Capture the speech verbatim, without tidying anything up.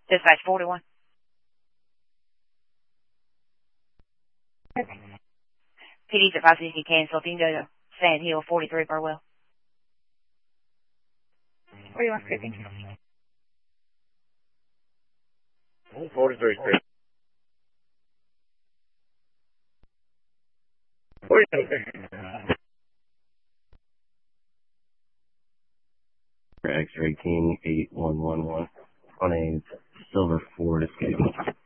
Dispatch forty-one. P D's advised you can cancel if you can go to Sand Hill, forty-three Burwell. forty-one scripting. forty-three scripting. forty-three. X-Ray King eight one one one on a silver Ford Escape.